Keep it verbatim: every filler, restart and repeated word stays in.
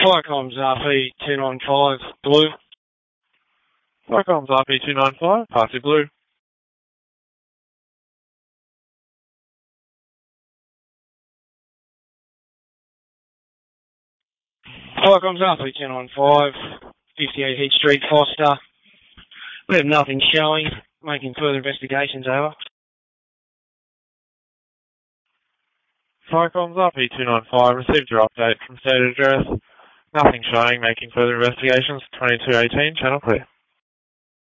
Firecomms R P two nine five, blue. Firecomms R P two nine five, Party Blue. Firecomms R P two nine five, fifty-eight Heat Street, Foster. We have nothing showing, making further investigations, over. Firecomms R P two nine five, received your update from state address. Nothing showing, making further investigations, twenty-two eighteen, channel clear.